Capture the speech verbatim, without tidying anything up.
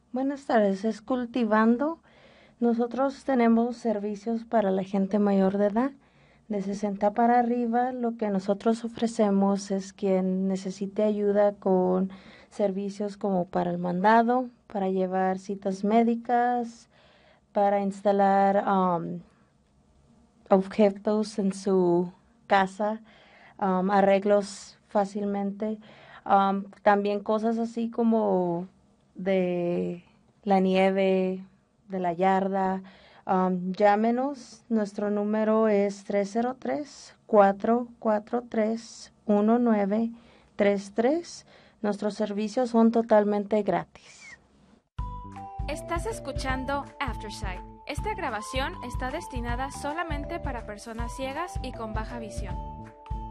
Buenas tardes, es Cultivando. Nosotros tenemos servicios para la gente mayor de edad, de sesenta para arriba. Lo que nosotros ofrecemos es quien necesite ayuda con servicios como para el mandado, para llevar citas médicas, para instalar um, objetos en su casa, um, arreglos fácilmente. Um, también cosas así como de la nieve, de la yarda. Um, llámenos, nuestro número es tres cero tres, cuatro cuatro tres, uno nueve tres tres. Nuestros servicios son totalmente gratis. Estás escuchando Aftersight. Esta grabación está destinada solamente para personas ciegas y con baja visión.